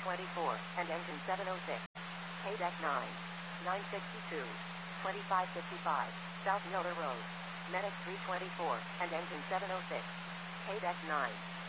324, and engine 706. Haydeck 9. 962. 2555, South Miller Road. Medic 324, and engine 706. Haydeck 9.